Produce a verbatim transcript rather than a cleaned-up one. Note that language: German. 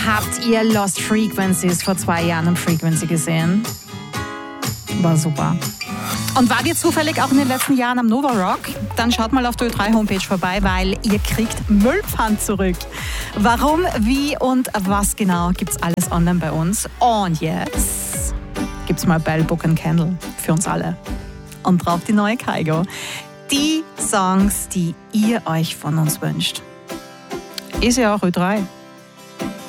Habt ihr Lost Frequencies vor zwei Jahren am Frequency gesehen? War super. Und wart ihr zufällig auch in den letzten Jahren am Nova Rock? Dann schaut mal auf der Ö drei Homepage vorbei, weil ihr kriegt Müllpfand zurück. Warum, wie und was genau gibt's alles online bei uns. Und jetzt gibt's mal Bell, Book and Candle für uns alle. Und drauf die neue Kygo. Die Songs, die ihr euch von uns wünscht. Ist ja auch Ö drei.